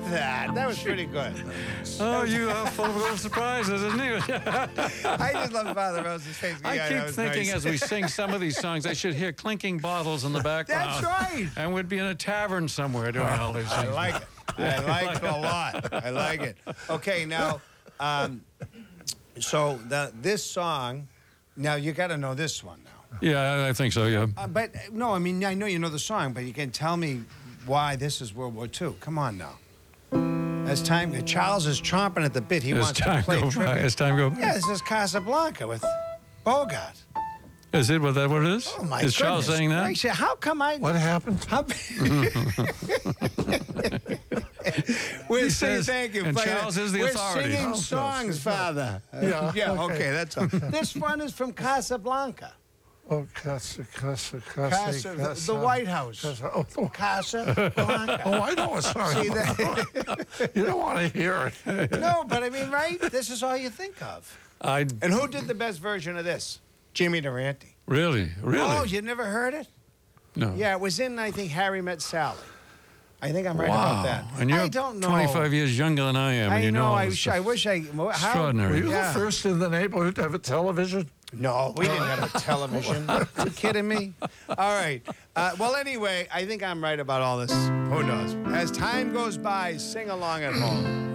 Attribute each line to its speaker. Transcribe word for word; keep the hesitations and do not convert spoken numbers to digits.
Speaker 1: that. That was pretty good.
Speaker 2: Oh, you are full of little surprises, isn't you?
Speaker 1: I just love Father Rose's face.
Speaker 2: I
Speaker 1: Yeah,
Speaker 2: keep
Speaker 1: that was
Speaker 2: thinking
Speaker 1: nice.
Speaker 2: as we sing some of these songs, I should hear clinking bottles in the background.
Speaker 1: That's right.
Speaker 2: And we'd be in a tavern somewhere doing all these
Speaker 1: I
Speaker 2: things.
Speaker 1: like it. I like it a lot. I like it. Okay, now, um, so the this song, now you got to know this one now.
Speaker 2: Yeah, I think so, yeah.
Speaker 1: Uh, but no, I mean, I know you know the song, but you can tell me why this is World War Two. Come on now. As time, Charles is chomping at the bit. He
Speaker 2: As
Speaker 1: wants
Speaker 2: time
Speaker 1: to play
Speaker 2: go by,
Speaker 1: trivia.
Speaker 2: as time go by.
Speaker 1: Yeah, this is Casablanca with Bogart.
Speaker 2: Is it? Was that what it is?
Speaker 1: Oh my
Speaker 2: Is Charles
Speaker 1: goodness
Speaker 2: saying that?
Speaker 1: gracious, how come I?
Speaker 3: What happened?
Speaker 1: How, we're
Speaker 2: He
Speaker 1: saying
Speaker 2: says-
Speaker 1: thank you.
Speaker 2: and
Speaker 1: Father.
Speaker 2: Charles is the
Speaker 1: we're
Speaker 2: authority.
Speaker 1: singing
Speaker 3: Oh,
Speaker 1: songs, Father.
Speaker 3: Yeah,
Speaker 1: yeah. Okay,
Speaker 3: okay.
Speaker 1: that's all. This one is from Casablanca.
Speaker 3: Oh, Casa, Casa, Casa,
Speaker 1: Casa, the,
Speaker 3: Casa.
Speaker 1: the White House.
Speaker 3: Casa. Oh, oh,
Speaker 1: Casablanca.
Speaker 3: oh, I know a song.
Speaker 1: See that?
Speaker 3: You don't want to hear it.
Speaker 1: No, but I mean, right? This is all you think of.
Speaker 2: I
Speaker 1: And who did the best version of this? Jimmy Durante.
Speaker 2: really, really.
Speaker 1: Oh, you never heard it?
Speaker 2: No.
Speaker 1: Yeah, it was in, I think, Harry Met Sally. I think I'm right
Speaker 2: Wow.
Speaker 1: about that.
Speaker 2: And you're
Speaker 1: I don't know.
Speaker 2: twenty-five years younger than I am, and
Speaker 1: I
Speaker 2: you know,
Speaker 1: know.
Speaker 2: all
Speaker 1: I
Speaker 2: this
Speaker 1: wish,
Speaker 2: stuff.
Speaker 1: I wish I. How,
Speaker 2: Extraordinary.
Speaker 3: Were you
Speaker 1: Yeah.
Speaker 3: the first in the neighborhood to have a television?
Speaker 1: No, we didn't have a television. Are you kidding me? All right. Uh, well, anyway, I think I'm right about all this. Who knows? As time goes by, sing along at home.